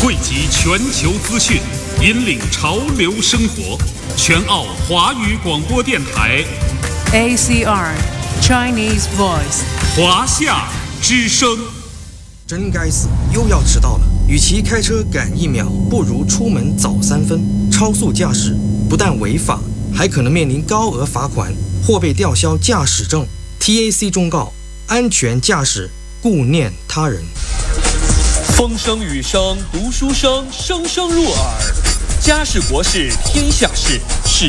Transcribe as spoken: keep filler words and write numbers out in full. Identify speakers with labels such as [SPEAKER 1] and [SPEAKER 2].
[SPEAKER 1] 汇集全球资讯，引领潮流生活。全澳华语广播电台
[SPEAKER 2] A C R Chinese Voice
[SPEAKER 1] 华夏之声。
[SPEAKER 3] 真该死，又要迟到了。与其开车赶一秒，不如出门早三分。超速驾驶不但违法，还可能面临高额罚款或被吊销驾驶证。T A C 忠告：安全驾驶，顾念他人。
[SPEAKER 4] 风声雨声读书声，声声入耳。家事国事天下事，事